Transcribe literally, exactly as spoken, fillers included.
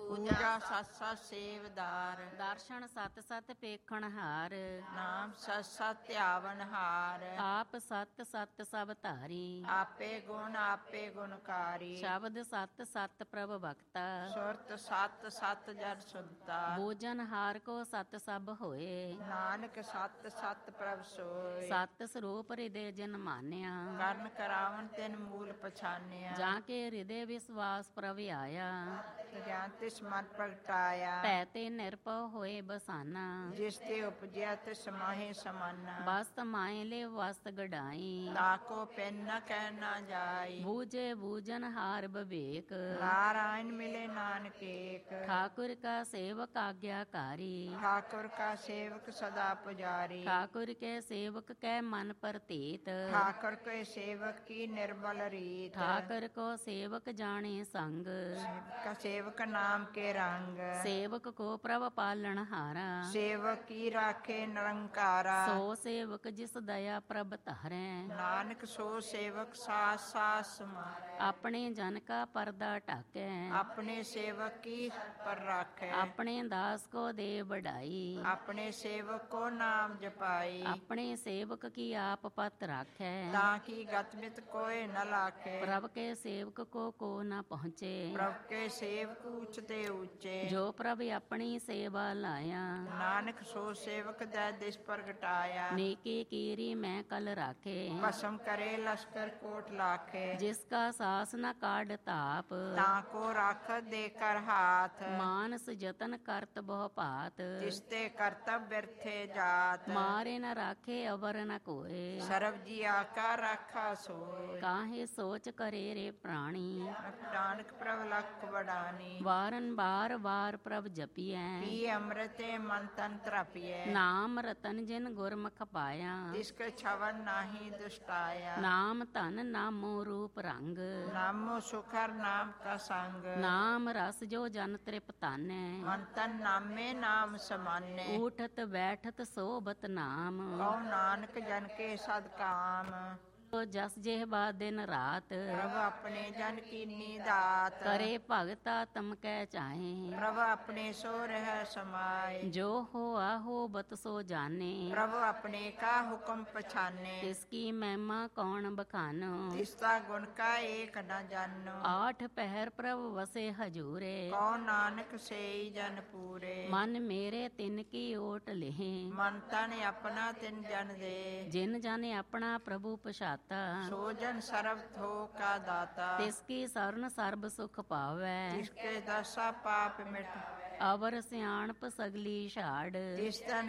ਪੂਜਾ ਸਤ ਸਤ ਸੇਵਦਾਰ। ਦਰਸ਼ਨ ਸਤ ਸਤ ਪੇਖਣ ਹਾਰ। ਨਾਮ ਸਤ ਸਤ ਧਿਆਵਨ ਹਾਰ। ਆਪ ਸਤ ਸਤ ਸਭ ਧਾਰੀ। ਆਪੇ ਗੁਣ ਆਪੇ ਗੁਣਕਾਰੀ। ਸ਼ਬਦ ਸਤ ਸਤ ਪ੍ਰਭ ਭਗਤਾ। ਸੁਰਤ ਸਤ ਸਤ ਜਨ ਸੁਨਤਾ। ਬੋਜਨ ਹਾਰ ਕੋ ਸਤ ਸਭ ਹੋਏ। ਨਾਨਕ ਸਤ ਸਤ ਪ੍ਰਭ ਸੋਏ। ਸਤ ਸਰੂਪ ਹਿਰਦੇ ਜਿਨ ਮਾਨਿਆ। ਕਰਨ ਕਰਾਵਨ ਤਿਨ ਮੂਲ ਪਛਾਨਿਆ। ਜਾਂ ਕੇ ਹਿਰਦੇ ਵਿਸਵਾਸ ਪ੍ਰਭ ਆਇਆ। ਗਿਆਨ ਤਿਸ ਮਨ ਪ੍ਰਗਟਾਇਆ। ਭੈ ਤੇ ਨਿਰਭਉ ਹੋਏ ਬਸਾਨਾ। ਜਿਸ ਤੇ ਉਪਜਿਆ ਤਿਸ ਮਾਹੇ ਸਮਾਨਾ। ਬਸਤ ਮਾਏ ਲੈ ਵਸਤ ਗਡਾਈ। ਤਾਕੋ ਪਿੰਨ ਨ ਕਹਿ ਨਾ ਜਾਈ। ਬੂਝੇ ਬੂਝਨ ਹਾਰ ਬਵੇਕ। ਨਾਰਾਇਣ ਮਿਲੇ ਨਾਨਕ ਏਕ। ਠਾकुर का सेवक आज्ञाकारी। ਠਾकुर का सेवक सदा पुजारी। ठाकुर के सेवक कै मन प्रतीत। ठाकुर के सेवक की निर्मल रीत। ठाकुर को सेवक जाने संग। का सेवक नाम के रंग। सेवक को प्रभ पालन हारा। सेवक की राखे निरंकारा। सो सेवक जिस दया प्रभ धरे। नानक सो सेवक सास सास समारे। अपने जन का पर्दा ढाके। अपने सेवक की पर राखे। अपने दास को दे बढ़ाई। अपने सेवक को नाम जपाई। अपने सेवक की आप पत राखे। ताकि गतमित कोई न लाखे। प्रभ के सेवक को को न पहुँचे। प्रभ के सेवक ऊंचते ऊंचे। जो प्रभ अपनी सेवा लाया। नानक सो सेवक दै दिस प्रगटाया। नेकी कीरी मैं कल राखे। भस्म करे लश्कर कोट लाखे। जिसका सास न काढ़ ताप। ताको राख देकर हाथ। मानस जतन करत बहु भात। तिसते कर्तव्य व्यर्थे जात। मारे न राखे अवर न कोय। सर्व जी आका राखा सोय। काहे सोच करे रे प्राणी। नानक प्रभ लख बड़ानी। वारन बार बार प्रभ जपिए। पी अमृते मन तन त्रपिए। नाम रतन जिन गुरमुख पाया। तिसके छवन नाही दुष्टाया। नाम धन नामो रूप रंग। नामो सुखर नाम का संग। नाम रस जो जन तृप्ताने। मन तन नामे नाम समाने। उठत बैठत सोबत नाम। कौ नानक जन के सद काम। तो जस जेहबा दिन रात। प्रभ अपने जन की नीदात। करे भगता तम कै चाहे। प्रभ अपने सो रह समाए। जो हो आहो बत सो जाने। प्रभ अपने का हुक्म पछाने। इसकी महिमा कौन बखानो। तिसका गुण का एक न जानो। आठ पहर प्रभ वसे हजूरे। कौन नानक से जन पूरे। मन मेरे तिन की ओट लेहे। मन तन अपना तिन जन दे। जिन जाने अपना प्रभु पछाता। सो जन सर्व थो का दाता। तिसकी शरण सर्ब सुख पावै। तिसके दशा पाप मिट। अवर सियाणप सगली छाड़। तिस तन